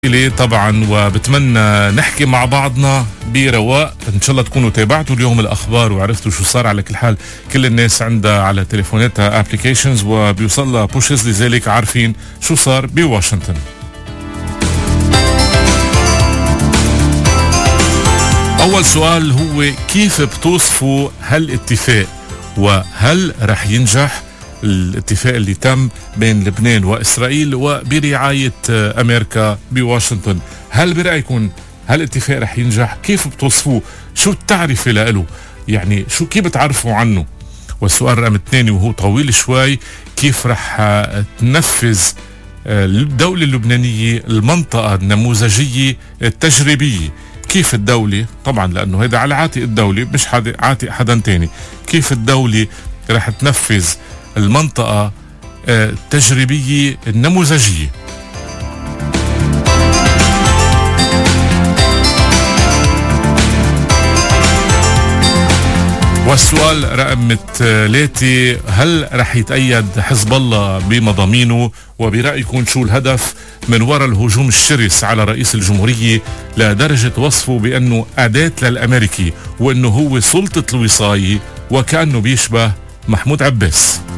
لي طبعا، وبتمنى نحكي مع بعضنا برواق. ان شاء الله تكونوا تابعتوا اليوم الاخبار وعرفتوا شو صار. على كل حال كل الناس عندها على تليفوناتها ابلكيشنز وبيوصل لها بوشز، لذلك عارفين شو صار بواشنطن. اول سؤال هو كيف بتوصفوا هالاتفاق، وهل رح ينجح الاتفاق اللي تم بين لبنان وإسرائيل وبرعاية أمريكا بواشنطن؟ هل برأيكم هالاتفاق رح ينجح؟ كيف بتوصفوه؟ شو التعرفة له؟ يعني كيف بتعرفوا عنه؟ والسؤال رقم 2 وهو طويل شوي، كيف رح تنفذ الدولة اللبنانية المنطقة النموذجية التجريبية؟ كيف الدولة، طبعا لأنه هذا على عاتق الدولة مش عاتق حدا تاني، كيف الدولة رح تنفذ المنطقة التجريبية النموذجية؟ والسؤال رقم 3، هل رح يتأيد حزب الله بمضامينه؟ وبرأيكم شو الهدف من وراء الهجوم الشرس على رئيس الجمهورية لدرجة وصفه بأنه أداة للأمريكي، وأنه هو سلطة الوصاية وكأنه بيشبه محمود عباس؟